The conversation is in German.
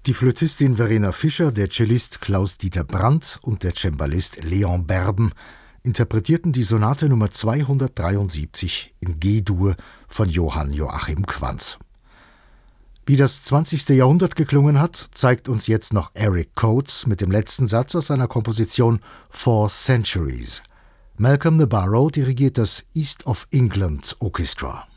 Die Flötistin Verena Fischer, der Cellist Klaus-Dieter Brandt und der Cembalist Leon Berben interpretierten die Sonate Nummer 273 in G-Dur von Johann Joachim Quanz. Wie das 20. Jahrhundert geklungen hat, zeigt uns jetzt noch Eric Coates mit dem letzten Satz aus seiner Komposition Four Centuries. Malcolm Nabarro dirigiert das East of England Orchestra.